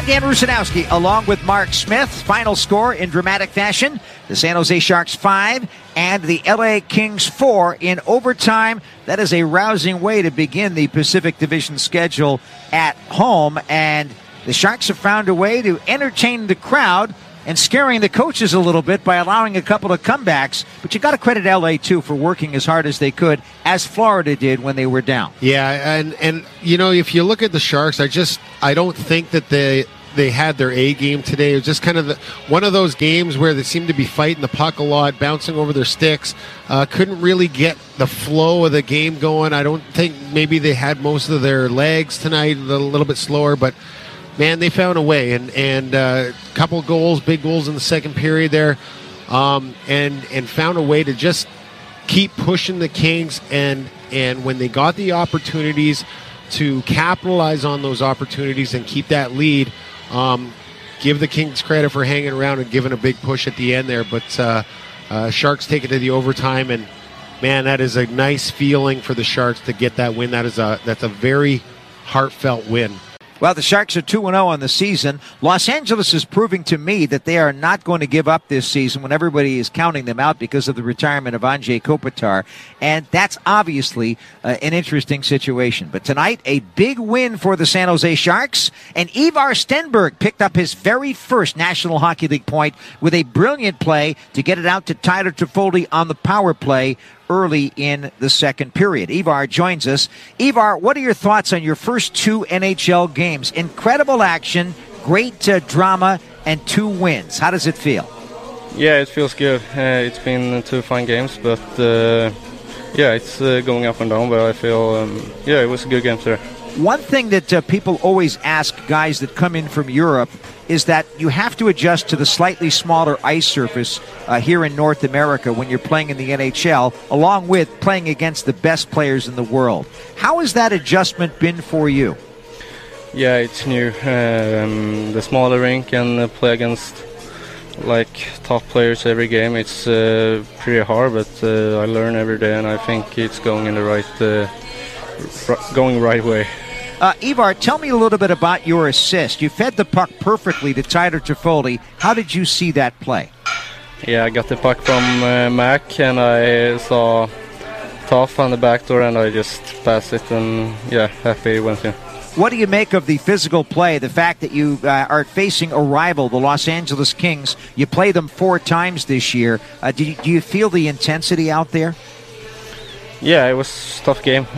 I'm Dan Rusanowski, along with Mark Smith. Final score in dramatic fashion. The San Jose Sharks five and the L A Kings four in overtime. That is a rousing way to begin the Pacific Division schedule at home. And the Sharks have found a way to entertain the crowd and scaring the coaches a little bit by allowing a couple of comebacks. But you got to credit L A, too, for working as hard as they could, as Florida did when they were down. Yeah, and, and you know, if you look at the Sharks, I just I don't think that they they had their A game today. It was just kind of the, one of those games where they seemed to be fighting the puck a lot, bouncing over their sticks. Uh, couldn't really get the flow of the game going. I don't think maybe they had most of their legs tonight, a little, little bit slower, but man, they found a way, and and a uh, couple goals, big goals in the second period there, um, and and found a way to just keep pushing the Kings. And and when they got the opportunities to capitalize on those opportunities and keep that lead, um, give the Kings credit for hanging around and giving a big push at the end there. But uh, uh, Sharks take it to the overtime, and man, that is a nice feeling for the Sharks to get that win. That is a that's a very heartfelt win. Well, the Sharks are two and oh on the season. Los Angeles is proving to me that they are not going to give up this season when everybody is counting them out because of the retirement of Anze Kopitar. And that's obviously uh, an interesting situation. But tonight, a big win for the San Jose Sharks. And Ivar Stenberg picked up his very first National Hockey League point with a brilliant play to get it out to Tyler Toffoli on the power play early in the second period. Ivar joins us. Ivar, what are your thoughts on your first two N H L games? Incredible action, great uh, drama, and two wins. How does it feel? Yeah, it feels good. Uh, it's been two fine games, but uh, yeah, it's uh, going up and down, but I feel, um, yeah, it was a good game today. One thing that uh, people always ask guys that come in from Europe is that you have to adjust to the slightly smaller ice surface uh, here in North America when you're playing in the N H L, along with playing against the best players in the world. How has that adjustment been for you? Yeah, it's new. Um, the smaller rink and uh, play against like top players every game. It's uh, pretty hard, but uh, I learn every day, and I think it's going in the right, uh, r- going right way. Uh, Ivar, tell me a little bit about your assist. You fed the puck perfectly to Tyler Toffoli. How did you see that play? Yeah, I got the puck from uh, Mac, and I saw Toff on the back door, and I just passed it, and yeah, happy it went in. What do you make of the physical play, the fact that you uh, are facing a rival, the Los Angeles Kings? You play them four times this year. Uh, do, you, do you feel the intensity out there? Yeah, it was a tough game.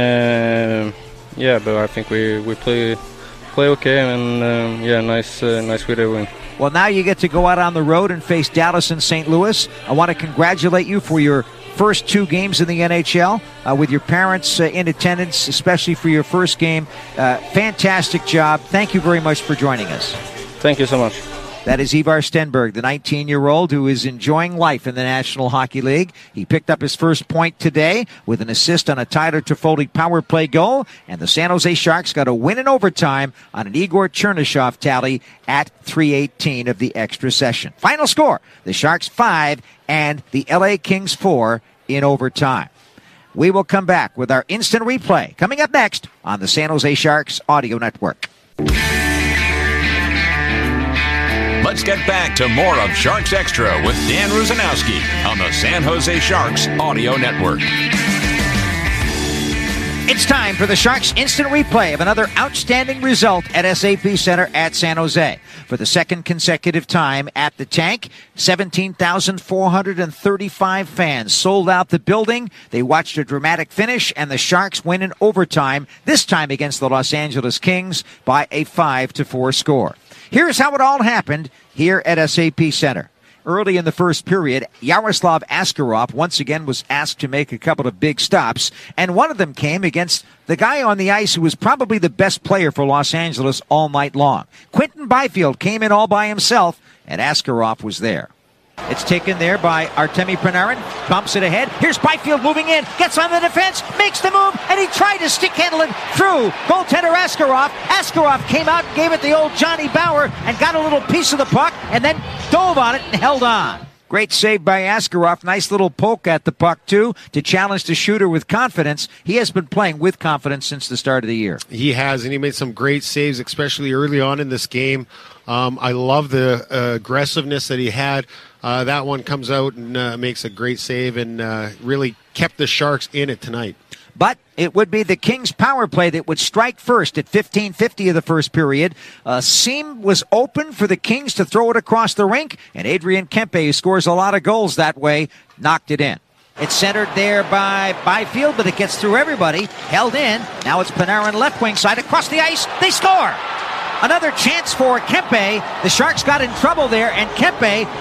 Uh, Yeah, but I think we, we play play okay, and um, yeah, nice uh, nice way to win. Well, now you get to go out on the road and face Dallas and Saint Louis. I want to congratulate you for your first two games in the N H L uh, with your parents uh, in attendance, especially for your first game. Uh, fantastic job. Thank you very much for joining us. Thank you so much. That is Ivar Stenberg, the nineteen-year-old who is enjoying life in the National Hockey League. He picked up his first point today with an assist on a Tyler Toffoli power play goal, and the San Jose Sharks got a win in overtime on an Igor Chernyshov tally at three eighteen of the extra session. Final score, the Sharks five and the L A Kings four in overtime. We will come back with our instant replay coming up next on the San Jose Sharks Audio Network. Let's get back to more of Sharks Extra with Dan Rusanowski on the San Jose Sharks Audio Network. It's time for the Sharks instant replay of another outstanding result at S A P Center at San Jose. For the second consecutive time at the tank, seventeen thousand four hundred thirty-five fans sold out the building. They watched a dramatic finish, and the Sharks win in overtime, this time against the Los Angeles Kings, by a five to four score. Here's how it all happened here at S A P Center. Early in the first period, Yaroslav Askarov once again was asked to make a couple of big stops, and one of them came against the guy on the ice who was probably the best player for Los Angeles all night long. Quinton Byfield came in all by himself, and Askarov was there. It's taken there by Artemi Panarin, bumps it ahead. Here's Byfield moving in, gets on the defense, makes the move, and he tried to stick handle it through goaltender Askarov. Askarov came out and gave it the old Johnny Bauer and got a little piece of the puck and then dove on it and held on. Great save by Askarov. Nice little poke at the puck, too, to challenge the shooter with confidence. He has been playing with confidence since the start of the year. He has, and he made some great saves, especially early on in this game. Um, I love the uh, aggressiveness that he had. Uh, that one comes out and uh, makes a great save and uh, really kept the Sharks in it tonight. But it would be the Kings' power play that would strike first at fifteen fifty of the first period. A seam was open for the Kings to throw it across the rink, and Adrian Kempe, who scores a lot of goals that way, knocked it in. It's centered there by Byfield, but it gets through everybody. Held in. Now it's Panarin left wing side across the ice. They score! Another chance for Kempe. The Sharks got in trouble there, and Kempe